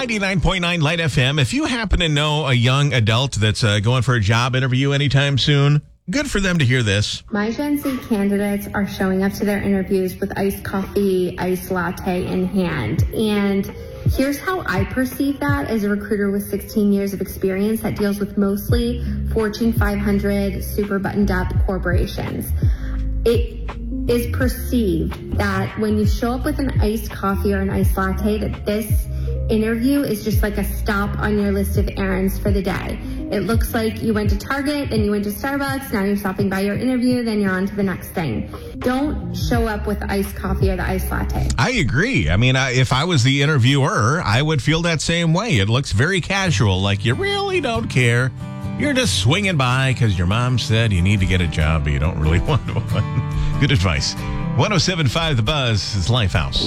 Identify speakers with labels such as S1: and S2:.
S1: 99.9 Light FM. If you happen to know a young adult that's going for a job interview anytime soon, good for them to hear this.
S2: My Gen Z candidates are showing up to their interviews with iced coffee, iced latte in hand. And here's how I perceive that as a recruiter with 16 years of experience that deals with mostly Fortune 500 super buttoned up corporations. It is perceived that when you show up with an iced coffee or an iced latte, that this interview is just like a stop on your list of errands for the day. It looks like you went to Target, then you went to Starbucks, now you're stopping by your interview, then you're on to the next thing. Don't show up with the iced coffee or the iced latte.
S1: I agree. I mean, if I was the interviewer, I would feel that same way. It looks very casual, like you really don't care. You're just swinging by because your mom said you need to get a job, but you don't really want one. Good advice. 107.5 The Buzz is Lifehouse.